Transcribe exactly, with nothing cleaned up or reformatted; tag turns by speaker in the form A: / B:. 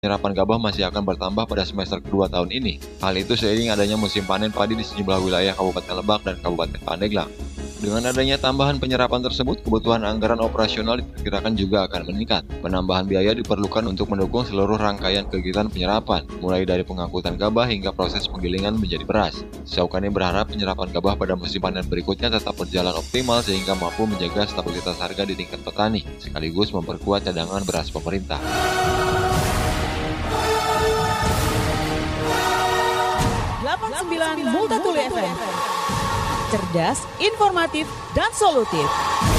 A: penyerapan gabah masih akan bertambah pada semester kedua tahun ini. Hal itu seiring adanya musim panen padi di sejumlah wilayah Kabupaten Lebak dan Kabupaten Pandeglang. Dengan adanya tambahan penyerapan tersebut, kebutuhan anggaran operasional diperkirakan juga akan meningkat. Penambahan biaya diperlukan untuk mendukung seluruh rangkaian kegiatan penyerapan, mulai dari pengangkutan gabah hingga proses penggilingan menjadi beras. Syaukani berharap penyerapan gabah pada musim panen berikutnya tetap berjalan optimal sehingga mampu menjaga stabilitas harga di tingkat petani, sekaligus memperkuat cadangan beras pemerintah.
B: delapan puluh sembilan Multatuli F M. Cerdas, informatif, dan solutif.